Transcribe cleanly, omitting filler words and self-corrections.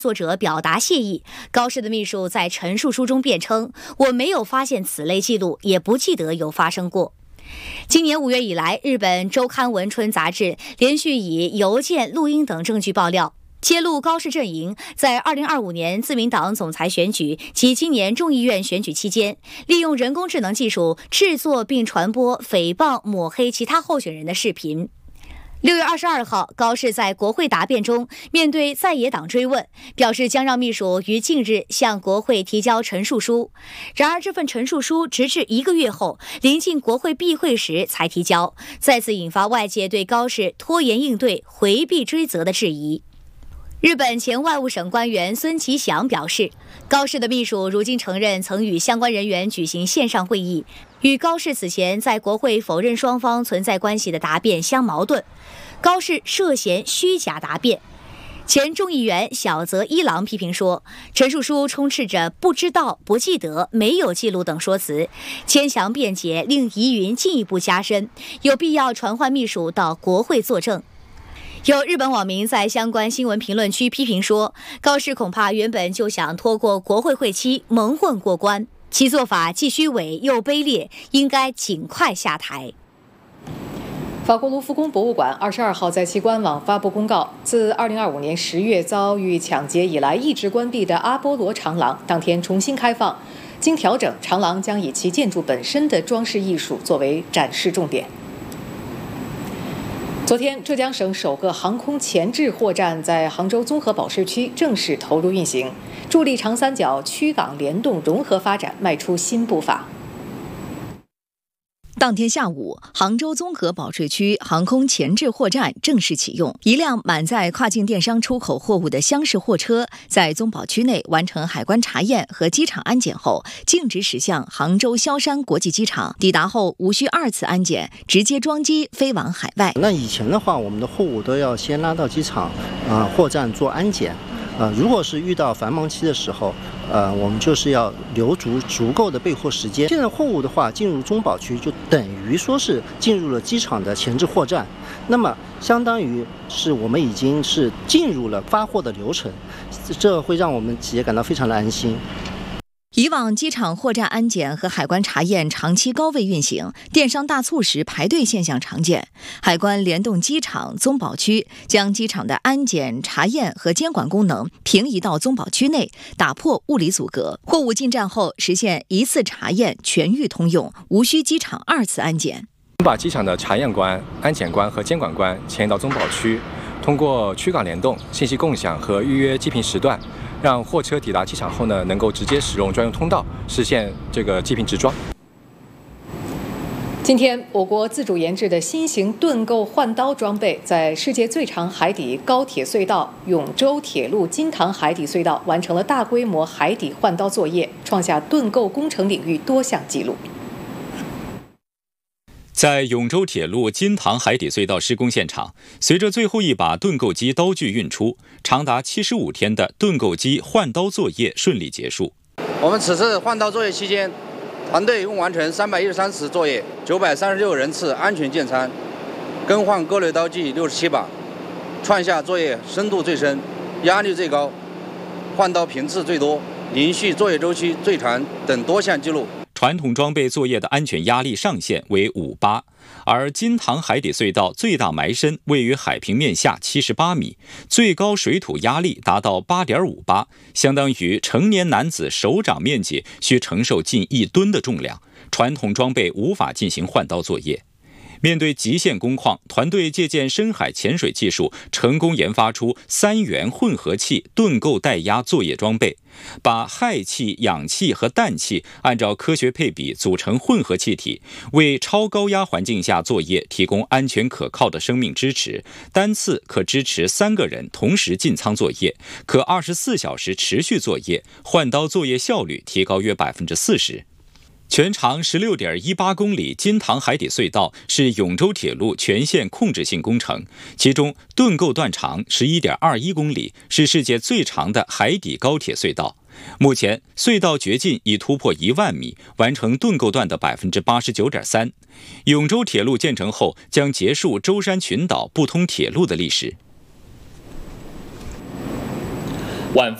作者表达谢意。高氏的秘书在陈述书中辩称：“我没有发现此类记录，也不记得有发生过。”今年5月以来，日本周刊文春杂志连续以邮件、录音等证据爆料，揭露高氏阵营在2025年自民党总裁选举及今年众议院选举期间，利用人工智能技术制作并传播诽谤、抹黑其他候选人的视频。6月22号，高氏在国会答辩中面对在野党追问，表示将让秘书于近日向国会提交陈述书。然而，这份陈述书直至1个月后，临近国会闭会时才提交，再次引发外界对高氏拖延应对、回避追责的质疑。日本前外务省官员孙其祥表示，高氏的秘书如今承认曾与相关人员举行线上会议，与高氏此前在国会否认双方存在关系的答辩相矛盾。高氏涉嫌虚假答辩。前众议员小泽一郎批评说，陈述书充斥着不知道、不记得、没有记录等说辞，牵强辩解令疑云进一步加深，有必要传唤秘书到国会作证。有日本网民在相关新闻评论区批评说，高氏恐怕原本就想拖过国会会期，蒙混过关，其做法既虚伪又卑劣，应该尽快下台。 法国卢浮宫博物馆22号在其官网发布公告，自2025年10月遭遇抢劫以来一直关闭的阿波罗长廊当天重新开放，经调整，长廊将以其建筑本身的装饰艺术作为展示重点。昨天，浙江省首个航空前置货站在杭州综合保税区正式投入运行，助力长三角区港联动融合发展迈出新步伐。 当天下午，杭州综合保税区航空前置货站正式启用。一辆满载跨境电商出口货物的厢式货车，在综保区内完成海关查验和机场安检后，径直驶向杭州萧山国际机场。抵达后，无需2次安检，直接装机飞往海外。 那以前的话，我们的货物都要先拉到机场，货站做安检。如果是遇到繁忙期的时候，我们就是要留足够的备货时间。现在货物的话进入中保区，就等于说是进入了机场的前置货站，那么相当于是我们已经是进入了发货的流程，这会让我们企业感到非常的安心。 以往机场货站安检和海关查验长期高位运行，电商大促时排队现象常见。海关联动机场、综保区，将机场的安检、查验和监管功能平移到综保区内，打破物理阻隔。货物进站后，实现一次查验全域通用，无需机场2次安检。 我们把机场的查验官、安检官和监管官迁移到综保区，通过区港联动、信息共享和预约机坪时段，让货车抵达机场后呢，能够直接使用专用通道，实现这个机坪直装。 今天，我国自主研制的新型盾构换刀装备在世界最长海底高铁隧道永州铁路金塘海底隧道完成了大规模海底换刀作业，创下盾构工程领域多项纪录。 在永州铁路金塘海底隧道施工现场，随着最后一把盾构机刀具运出，长达75天的盾构机换刀作业顺利结束。 我们此次换刀作业期间，团队共完成313次作业，936人次安全建仓，更换各类刀具67把，创下作业深度最深、压力最高、换刀频次最多、连续作业周期最长等多项纪录。 传统装备作业的安全压力上限为5巴，而金塘海底隧道最大埋深位于海平面下78米，最高水土压力达到8.5巴，相当于成年男子手掌面积需承受近1吨的重量，传统装备无法进行换刀作业。面对极限工况，团队借鉴深海潜水技术，成功研发出3元混合气盾构带压作业装备，把氦气、氧气和氮气按照科学配比组成混合气体，为超高压环境下作业提供安全可靠的生命支持。单次可支持3个人同时进舱作业，可24小时持续作业，换刀作业效率提高约40%。全长16.18公里金塘海底隧道是永州铁路全线控制性工程，其中盾构段长11.21公里，是世界最长的海底高铁隧道。目前隧道掘进已突破1万米，完成盾构段的89.3%。永州铁路建成后，将结束舟山群岛不通铁路的历史。 晚